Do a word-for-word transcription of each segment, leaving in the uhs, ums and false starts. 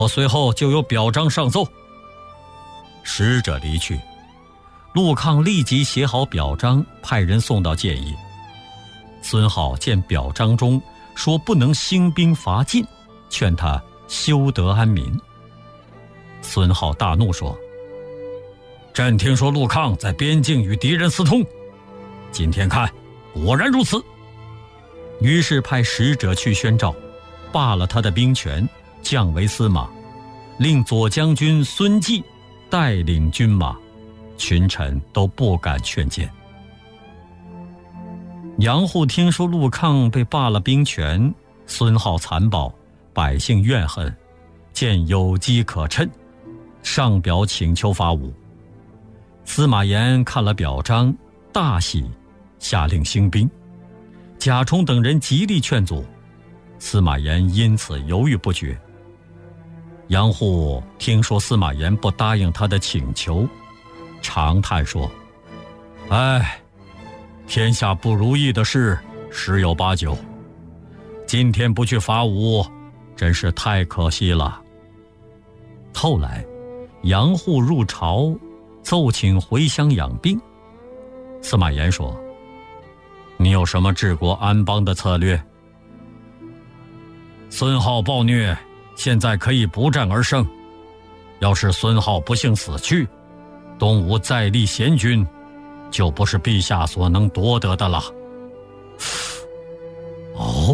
我随后就有表彰上奏。”使者离去，陆抗立即写好表彰，派人送到建业。孙皓见表彰中说不能兴兵伐晋，劝他修德安民。孙皓大怒说：“朕听说陆抗在边境与敌人私通，今天看果然如此。”于是派使者去宣诏，罢了他的兵权，降为司马，令左将军孙纪带领军马，群臣都不敢劝谏。杨户听说陆抗被罢了兵权，孙皓残暴，百姓怨恨，见有机可趁，上表请求伐吴。司马炎看了表彰，大喜，下令兴兵。贾充等人极力劝阻，司马炎因此犹豫不决。杨户听说司马炎不答应他的请求，长叹说：“唉，天下不如意的事十有八九，今天不去伐吴，真是太可惜了。”后来杨户入朝，奏请回乡养病。司马炎说：“你有什么治国安邦的策略？”孙皓暴虐，现在可以不战而胜，要是孙皓不幸死去，东吴再立贤君，就不是陛下所能夺得的了。哦，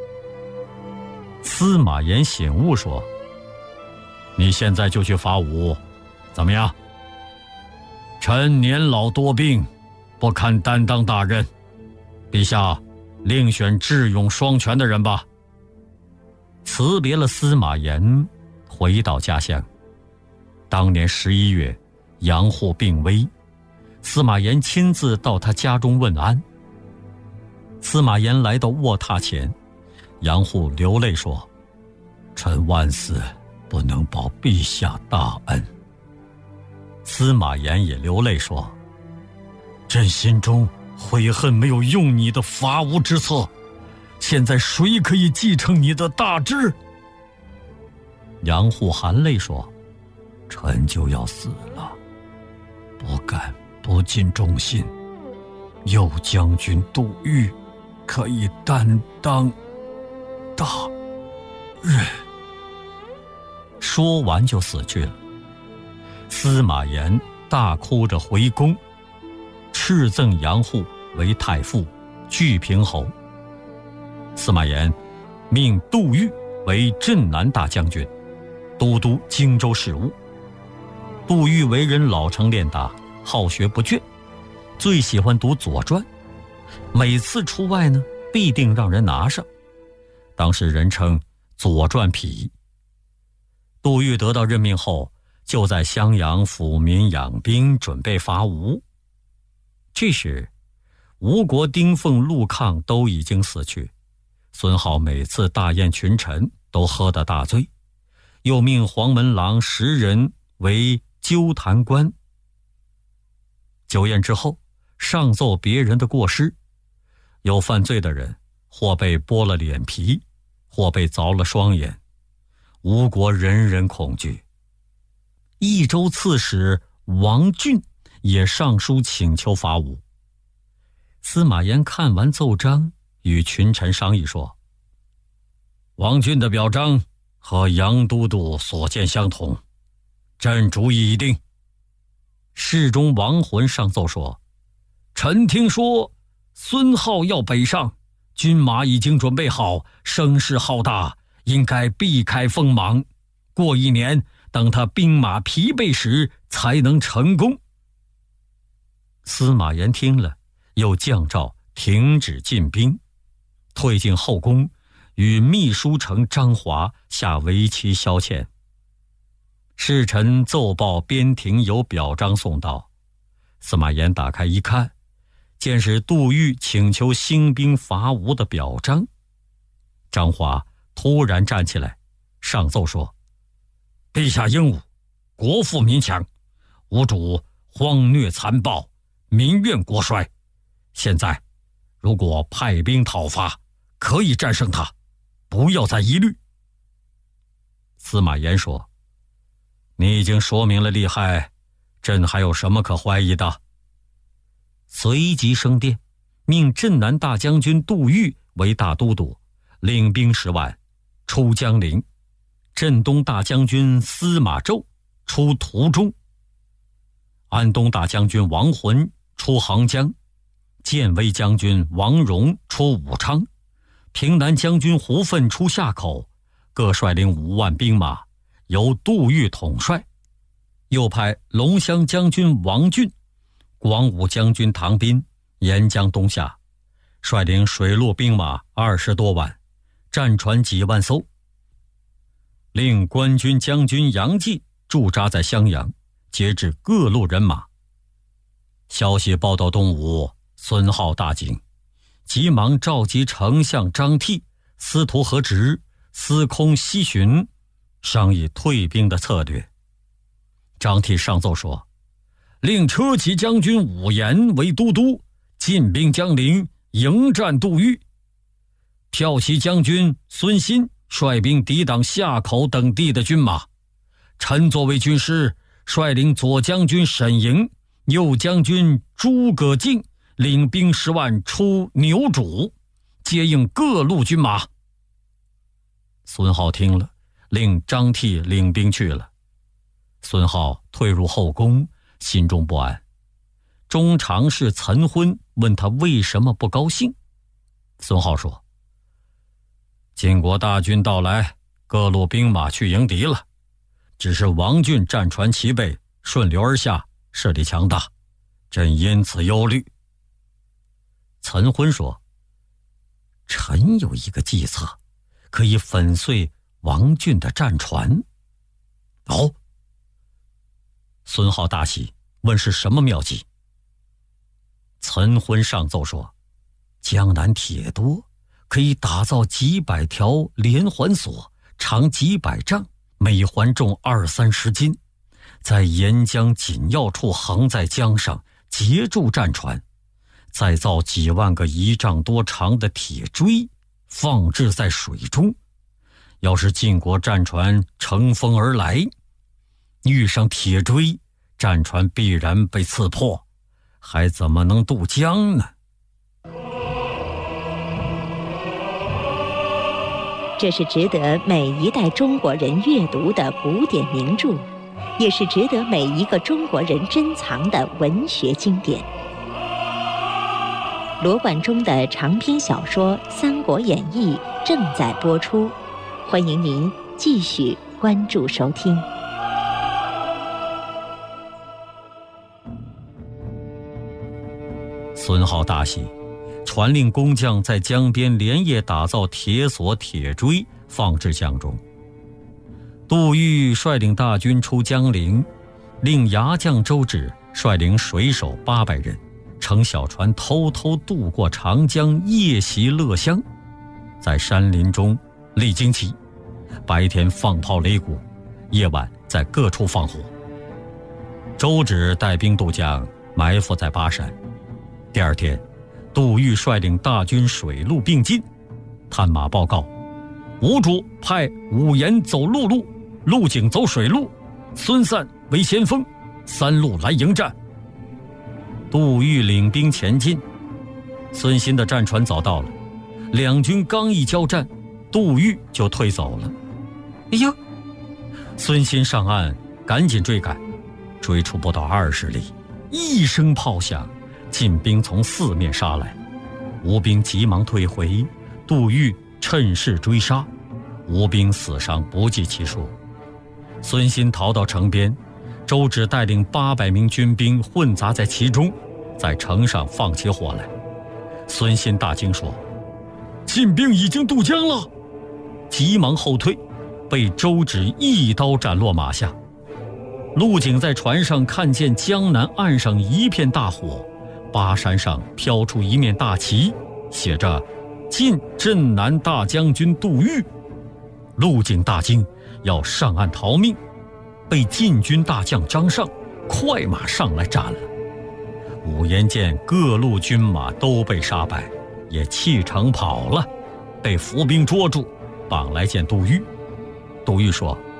司马炎醒悟说：“你现在就去伐吴，怎么样？臣年老多病，不堪担当大任，陛下另选智勇双全的人吧。”辞别了司马炎，回到家乡。当年十一月，杨户病危，司马炎亲自到他家中问安。司马炎来到卧榻前，杨户流泪说：“臣万死不能报陛下大恩。”司马炎也流泪说：“朕心中悔恨没有用你的伐吴之策，现在谁可以继承你的大志？”杨户含泪说：“臣就要死了，不敢不尽忠心，右将军杜预可以担当大任。”说完就死去了。司马炎大哭着回宫，敕赠杨户为太傅、巨平侯。司马炎命杜预为镇南大将军，都督荆州事务。杜预为人老成练达，好学不倦，最喜欢读《左传》，每次出外呢，必定让人拿上，当时人称左传痞。杜预得到任命后，就在襄阳抚民养兵，准备伐吴。这时吴国丁奉、陆抗都已经死去，孙皓每次大宴群臣都喝得大醉，又命黄门郎十人为纠弹官。酒宴之后，上奏别人的过失，有犯罪的人或被剥了脸皮，或被凿了双眼，吴国人人恐惧。益州刺史王浚也上书请求伐吴。司马炎看完奏章，与群臣商议说：“王浚的表彰和杨都督所见相同，朕主意已定。”侍中王浑上奏说：“臣听说孙皓要北上，军马已经准备好，声势浩大，应该避开锋芒，过一年等他兵马疲惫时才能成功。”司马炎听了，又降诏停止进兵，退进后宫，与秘书丞张华下为期消遣。侍臣奏报边庭有表彰送到，司马炎打开一看，见是杜预请求兴兵伐吴的表彰。张华突然站起来，上奏说：“陛下英武，国富民强，吴主荒虐残暴，民怨国衰。现在如果派兵讨伐，可以战胜他，不要再疑虑。” 司马炎说：“你已经说明了厉害，朕还有什么可怀疑的？”随即升殿，命镇南大将军杜预为大都督，领兵十万，出江陵；镇东大将军司马昭出途中；安东大将军王浑出杭江；建威将军王荣出武昌；平南将军胡奋出夏口，各率领五万兵马，由杜预统帅。又派龙骧将军王俊、广武将军唐斌沿江东下，率领水陆兵马二十多万，战船几万艘，令官军将军杨继驻扎在襄阳，节制各路人马。消息报到东吴，孙皓大惊，急忙召集丞相张替、司徒何直、司空西巡，商议退兵的策略。张替上奏说，令车骑将军武延为都督，进兵江陵，迎战杜预；骠骑将军孙欣率兵抵挡夏口等地的军马。臣作为军师，率领左将军沈莹、右将军诸葛敬领兵十万出牛渚，接应各路军马。孙皓听了，令张替领兵去了。孙皓退入后宫，心中不安。中常侍岑昏问他为什么不高兴。孙皓说：“晋国大军到来，各路兵马去迎敌了，只是王俊战船齐备，顺流而下，势力强大，朕因此忧虑。”岑昏说：“臣有一个计策，可以粉碎王俊的战船。”哦。孙皓大喜，问是什么妙计。岑昏上奏说，江南铁多，可以打造几百条连环索，长几百丈，每环重二三十斤，在沿江紧要处横在江上，截住战船，再造几万个一丈多长的铁锥，放置在水中。要是晋国战船乘风而来，遇上铁锥，战船必然被刺破，还怎么能渡江呢？ 这是值得每一代中国人阅读的古典名著，也是值得每一个中国人珍藏的文学经典。罗贯中的长篇小说《三国演义》正在播出，欢迎您继续关注收听。 孙皓大喜，传令工匠在江边连夜打造铁索铁锥，放置江中。杜预率领大军出江陵，令牙将周芷率领水手八百人，乘小船偷偷渡过长江，夜袭乐乡，在山林中立旌旗，白天放炮擂鼓，夜晚在各处放火。周芷带兵渡江，埋伏在巴山。第二天，杜预率领大军水陆并进，探马报告，吴主派武延走陆路，陆景走水路，孙散为先锋，三路来迎战。杜预领兵前进，孙欣的战船早到了，两军刚一交战，杜预就退走了。哎呀，孙欣上岸赶紧追赶，追出不到二十里，一声炮响，晋兵从四面杀来，吴兵急忙退回，杜预趁势追杀，吴兵死伤不计其数。孙欣逃到城边，周芷带领八百名军兵混杂在其中，在城上放起火来。孙欣大惊说：“晋兵已经渡江了！”急忙后退，被周芷一刀斩落马下。陆景在船上看见江南岸上一片大火，巴山上飘出一面大旗，写着晋镇南大将军杜预。陆景大惊，要上岸逃命，被晋军大将张尚快马上来斩了。武延见各路军马都被杀败，也弃城跑了，被伏兵捉住，绑来见杜预。杜预说：“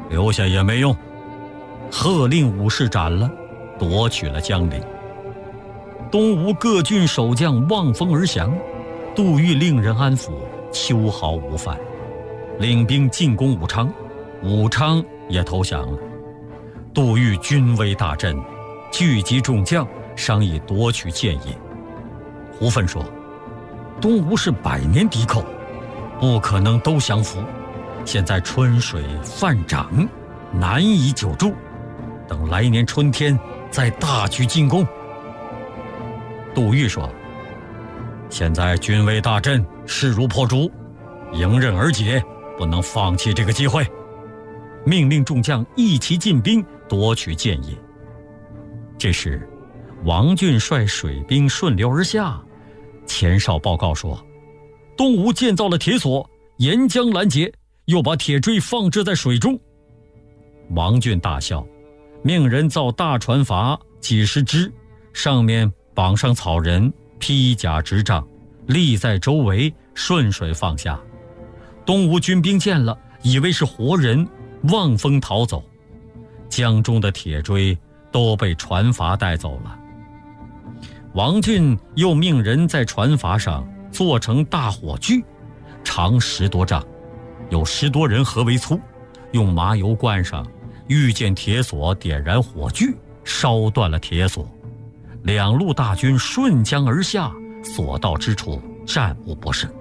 留下也没用，喝令武士斩了，夺取了江陵。东吴各郡守将望风而降，杜预令人安抚，秋毫无犯，领兵进攻武昌，武昌也投降了。杜预军威大振，聚集众将，商议夺取建业。胡奋说，东吴是百年敌寇，不可能都降服，现在春水泛涨，难以久住，等来年春天再大举进攻。杜预说，现在军威大振，势如破竹，迎刃而解，不能放弃这个机会，命令众将一齐进兵夺取建业。这时王浚率水兵顺流而下，前哨报告说，东吴建造了铁索，沿江拦截，又把铁锥放置在水中。王浚大笑，命人造大船筏几十只，上面绑上草人，披甲执杖，立在周围，顺水放下。东吴军兵见了，以为是活人，望风逃走，江中的铁锥都被船筏带走了。王浚又命人在船筏上做成大火炬，长十多丈，有十多人合为粗，用麻油灌上，遇见铁索点燃火炬，烧断了铁索。两路大军顺江而下，所到之处战无不胜。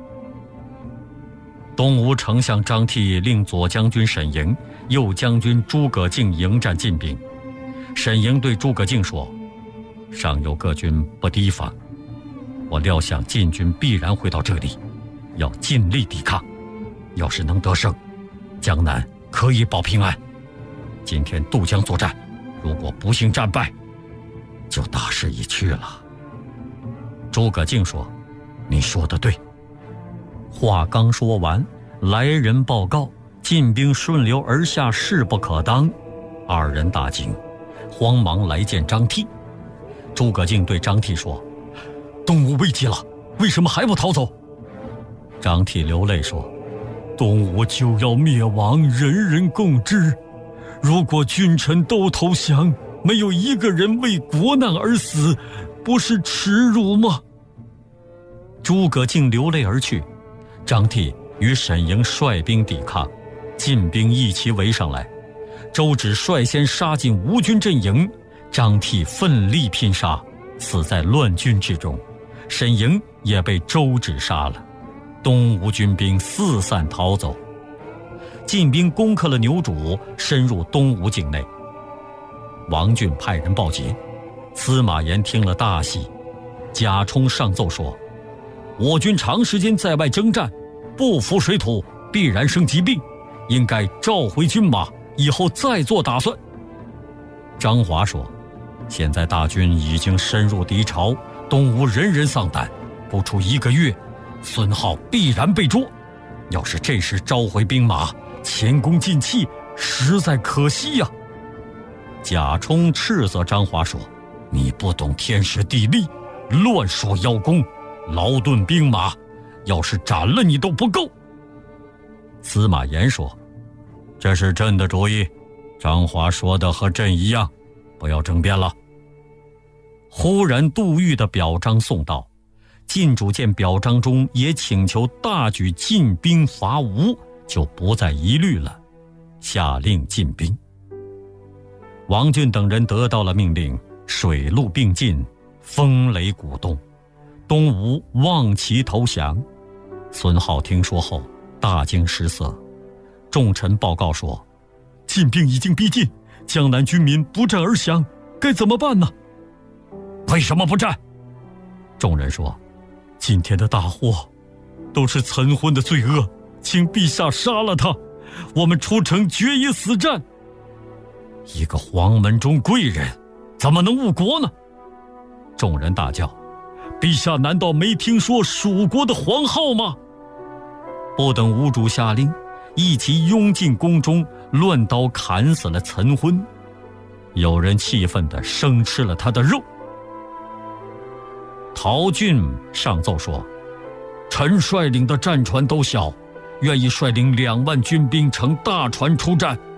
东吴丞相张替令左将军沈莹、右将军诸葛敬迎战晋兵。沈莹对诸葛敬说，上有各军不提防，我料想晋军必然会到这里，要尽力抵抗，要是能得胜，江南可以保平安。今天渡江作战，如果不幸战败，就大势已去了。诸葛敬说，你说得对。话刚说完，来人报告，晋兵顺流而下，势不可当。二人大惊，慌忙来见张替。诸葛敬对张替说，东吴危急了，为什么还不逃走？张替流泪说，东吴就要灭亡，人人共知，如果君臣都投降，没有一个人为国难而死，不是耻辱吗？诸葛敬流泪而去，张替与沈莹率兵抵抗，晋兵一齐围上来，周芷率先杀进吴军阵营，张替奋力拼杀，死在乱军之中，沈莹也被周芷杀了。东吴军兵四散逃走，晋兵攻克了牛渚，深入东吴境内。王浚派人报捷，司马炎听了大喜。贾充上奏说，我军长时间在外征战，不服水土，必然生疾病，应该召回军马，以后再做打算。张华说，现在大军已经深入敌巢，东吴人人丧胆，不出一个月，孙浩必然被捉，要是这时召回兵马，前功尽弃，实在可惜呀。贾充斥责张华说，你不懂天时地利，乱说邀功，劳顿兵马，要是斩了你都不够。司马炎说，这是朕的主意，张华说的和朕一样，不要争辩了。忽然杜预的表彰送到，晋主见表彰中也请求大举进兵伐吴，就不再疑虑了，下令进兵。王浚等人得到了命令，水陆并进，风雷鼓动，东吴望其投降。孙浩听说后大惊失色，众臣报告说，晋兵已经逼近，江南军民不战而降，该怎么办呢？为什么不战？众人说，今天的大祸都是岑昏的罪恶，请陛下杀了他，我们出城决一死战。一个黄门中贵人怎么能误国呢？众人大叫，陛下难道没听说蜀国的黄皓吗？不等吴主下令，一齐拥进宫中，乱刀砍死了岑昏。有人气愤地生吃了他的肉。陶俊上奏说，臣率领的战船都小，愿意率领两万军兵乘大船出战，